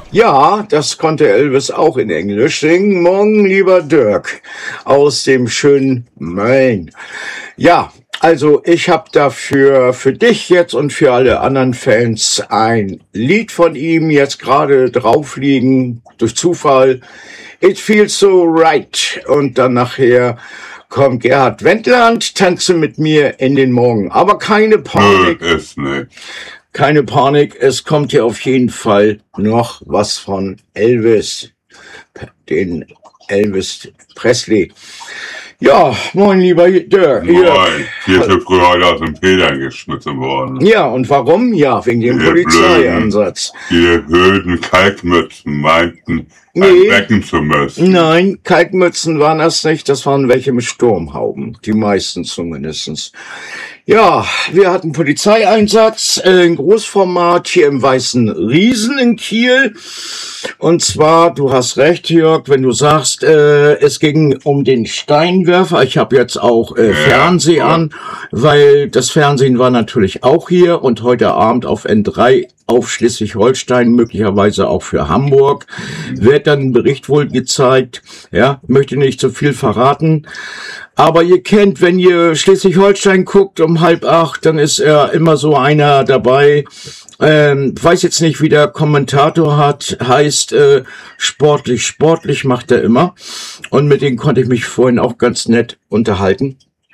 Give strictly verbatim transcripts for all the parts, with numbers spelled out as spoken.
Ja, das konnte Elvis auch in Englisch singen. Morgen, lieber Dirk, aus dem schönen Mölln. Ja, also ich habe dafür für dich jetzt und für alle anderen Fans ein Lied von ihm jetzt gerade drauf liegen, durch Zufall. It Feels So Right. Und dann nachher kommt Gerhard Wendland, tanze mit mir in den Morgen. Aber keine Panik. Nö, ist nicht. Keine Panik, es kommt hier auf jeden Fall noch was von Elvis, den Elvis Presley. Ja, moin lieber Dirk. Moin, hier ist früher heute aus den Federn geschnitten worden. Ja, und warum? Ja, wegen dem Die Polizeieinsatz. Die blöden Kalkmützen meinten, Nee. einen wecken zu müssen. Nein, Kalkmützen waren das nicht, das waren welche mit Sturmhauben, die meisten zumindestens. Ja, wir hatten Polizeieinsatz äh, in Großformat hier im Weißen Riesen in Kiel. Und zwar, du hast recht, Jörg, wenn du sagst, äh, es ging um den Steinwerfer. Ich habe jetzt auch äh, Ja, Fernsehen ja. an, weil das Fernsehen war natürlich auch hier und heute Abend auf N drei auf Schleswig-Holstein, möglicherweise auch für Hamburg, wird dann ein Bericht wohl gezeigt. Ja, möchte nicht so viel verraten. Aber ihr kennt, wenn ihr Schleswig-Holstein guckt um halb acht, dann ist er immer so einer dabei. Ähm, weiß jetzt nicht, wie der Kommentator hat, heißt äh, sportlich, sportlich macht er immer. Und mit denen konnte ich mich vorhin auch ganz nett unterhalten.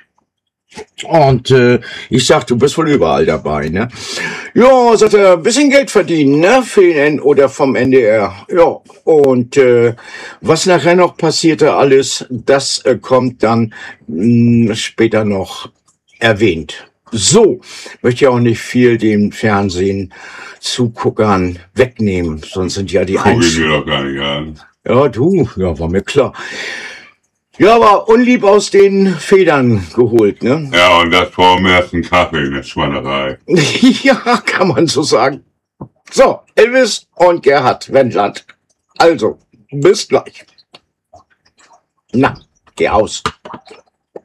Und äh, ich sag, du bist wohl überall dabei, ne? Ja, sagt er, ein bisschen Geld verdienen, ne? Für den N oder vom N D R. Ja, und äh, was nachher noch passierte alles, das äh, kommt dann mh, später noch erwähnt. So, möchte ich auch nicht viel dem Fernsehen Zuguckern wegnehmen, sonst sind ja die Guck ich Einzelnen. mir doch gar nicht an. Ja, du, ja, war mir klar. Ja, aber unlieb aus den Federn geholt, ne? Ja, und das vor dem ersten Kaffee in der Schweinerei. Ja, kann man so sagen. So, Elvis und Gerhard Wendland. Also, bis gleich. Na, geh aus.